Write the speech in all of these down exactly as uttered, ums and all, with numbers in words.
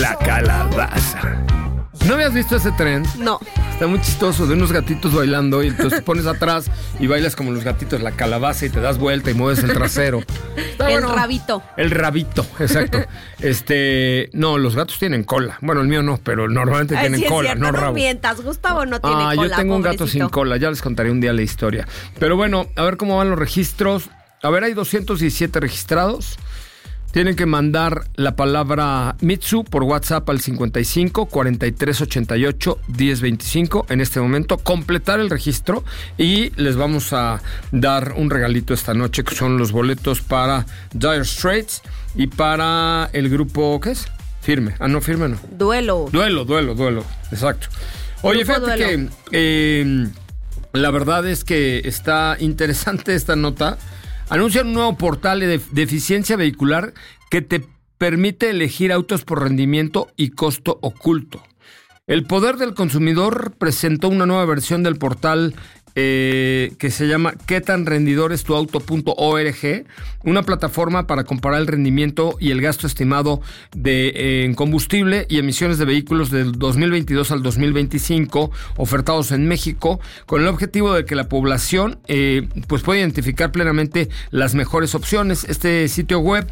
la calabaza. ¿No habías visto ese tren? No. Está muy chistoso, de unos gatitos bailando y entonces te pones atrás y bailas como los gatitos, la calabaza, y te das vuelta y mueves el trasero. Está el bueno. rabito. El rabito, exacto. Este, no, los gatos tienen cola. Bueno, el mío no, pero normalmente Ay, tienen sí es cola, cierto, no no rabo. mientas, Gustavo no tiene Ah, cola. yo tengo un gato pobrecito. sin cola, ya les contaré un día la historia. Pero bueno, a ver cómo van los registros. A ver, hay doscientos diecisiete registrados. Tienen que mandar la palabra Mitsu por WhatsApp al cincuenta y cinco, cuarenta y tres, ochenta y ocho, diez, veinticinco en este momento, completar el registro y les vamos a dar un regalito esta noche, que son los boletos para Dire Straits y para el grupo, ¿qué es? Firme. Ah, no, Firme no. Duelo. Duelo, duelo, duelo. Exacto. Oye, Grupo fíjate Duelo. que eh, la verdad es que está interesante esta nota. Anuncian un nuevo portal de, de eficiencia vehicular que te permite elegir autos por rendimiento y costo oculto. El Poder del Consumidor presentó una nueva versión del portal eh, que se llama qué tan rendidor es tu auto punto org, una plataforma para comparar el rendimiento y el gasto estimado de, eh, en combustible y emisiones de vehículos del dos mil veintidós al dos mil veinticinco ofertados en México, con el objetivo de que la población eh, pues pueda identificar plenamente las mejores opciones. Este sitio web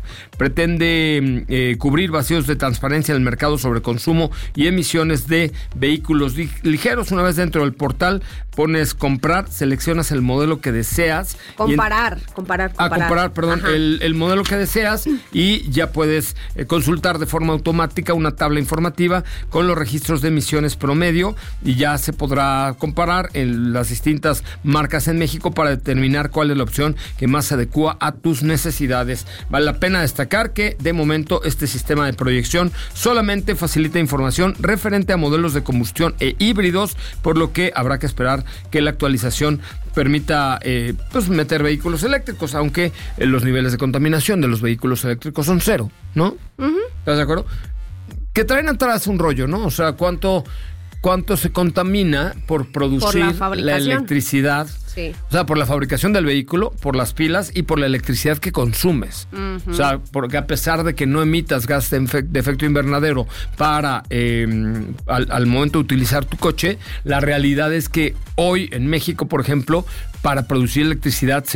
pretende eh, cubrir vacíos de transparencia en el mercado sobre consumo y emisiones de vehículos ligeros. Una vez dentro del portal pones comprar, seleccionas el modelo que deseas. Comparar, y en, comparar, comparar. Ah, comparar, perdón, el, el modelo que deseas y ya puedes eh, consultar de forma automática una tabla informativa con los registros de emisiones promedio y ya se podrá comparar en las distintas marcas en México para determinar cuál es la opción que más se adecua a tus necesidades. Vale la pena destacar que de momento este sistema de proyección solamente facilita información referente a modelos de combustión e híbridos, por lo que habrá que esperar que la actualización permita eh, pues meter vehículos eléctricos, aunque eh, los niveles de contaminación de los vehículos eléctricos son cero, ¿no? Uh-huh. ¿Estás de acuerdo? Que traen atrás un rollo, ¿no? O sea, cuánto, cuánto se contamina por producir por la, la electricidad. Sí. O sea, por la fabricación del vehículo, por las pilas y por la electricidad que consumes. Uh-huh. O sea, porque a pesar de que no emitas gas de, efe- de efecto invernadero para eh, al, al momento de utilizar tu coche, la realidad es que hoy en México, por ejemplo, para producir electricidad se